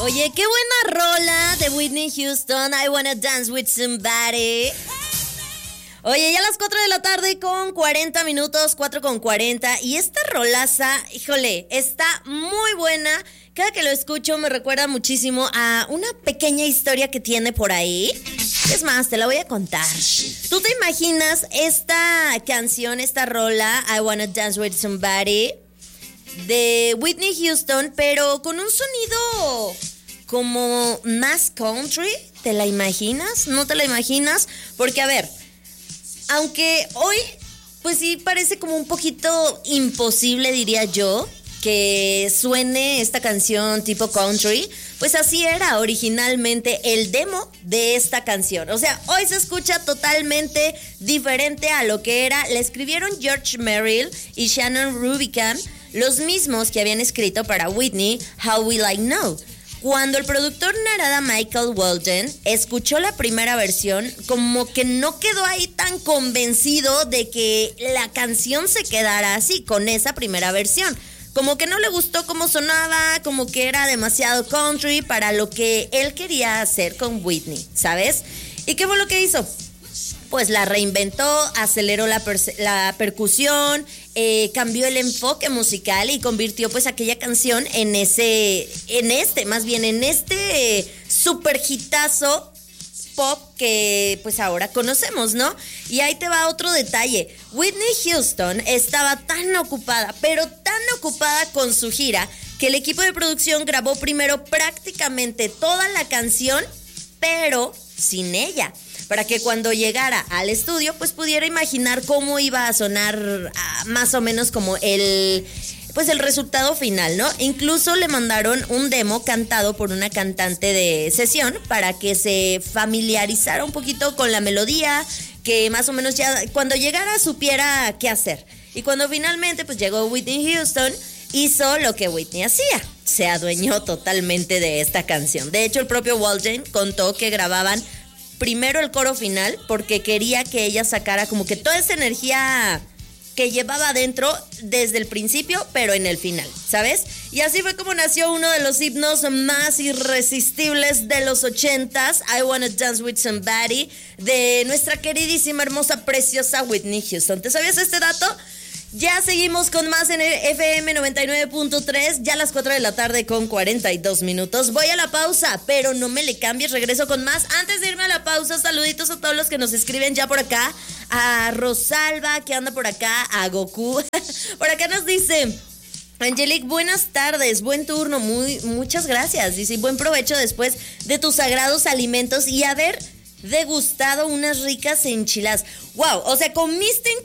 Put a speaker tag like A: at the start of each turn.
A: Oye, qué buena rola de Whitney Houston, I Wanna Dance With Somebody. Oye, ya a las 4 de la tarde con 40 minutos, 4:40. Y esta rolaza, híjole, está muy buena. Cada que lo escucho me recuerda muchísimo a una pequeña historia que tiene por ahí. Es más, te la voy a contar. ¿Tú te imaginas esta canción, esta rola, I Wanna Dance With Somebody, de Whitney Houston, pero con un sonido como más country? ¿Te la imaginas? ¿No te la imaginas? Porque, a ver, aunque hoy, pues sí parece como un poquito imposible, diría yo, que suene esta canción tipo country, pues así era originalmente el demo de esta canción. O sea, hoy se escucha totalmente diferente a lo que era. La escribieron George Merrill y Shannon Rubicam, los mismos que habían escrito para Whitney How Will I Know. Cuando el productor Narada Michael Walden escuchó la primera versión, como que no quedó ahí tan convencido de que la canción se quedara así, con esa primera versión. Como que no le gustó cómo sonaba, como que era demasiado country para lo que él quería hacer con Whitney, ¿sabes? ¿Y qué fue lo que hizo? Pues la reinventó, aceleró la percusión, cambió el enfoque musical y convirtió pues aquella canción en este super hitazo pop que pues ahora conocemos, ¿no? Y ahí te va otro detalle. Whitney Houston estaba tan ocupada, pero tan ocupada con su gira, que el equipo de producción grabó primero prácticamente toda la canción, pero sin ella, para que cuando llegara al estudio pues pudiera imaginar cómo iba a sonar más o menos como el resultado final, ¿no? Incluso le mandaron un demo cantado por una cantante de sesión para que se familiarizara un poquito con la melodía, que más o menos ya cuando llegara supiera qué hacer. Y cuando finalmente pues llegó Whitney Houston, hizo lo que Whitney hacía, se adueñó totalmente de esta canción. De hecho, el propio Walden contó que grababan primero el coro final porque quería que ella sacara como que toda esa energía que llevaba adentro desde el principio, pero en el final, ¿sabes? Y así fue como nació uno de los himnos más irresistibles de los 80s, I Wanna Dance With Somebody, de nuestra queridísima, hermosa, preciosa Whitney Houston. ¿Te sabías este dato? Ya seguimos con más en el FM 99.3, ya a las 4 de la tarde con 42 minutos. Voy a la pausa, pero no me le cambies, regreso con más. Antes de irme a la pausa, saluditos a todos los que nos escriben ya por acá. A Rosalba, que anda por acá, a Goku. Por acá nos dice Angelique, buenas tardes, buen turno, muchas gracias. Dice, buen provecho después de tus sagrados alimentos y haber degustado unas ricas enchiladas. Wow, o sea, comiste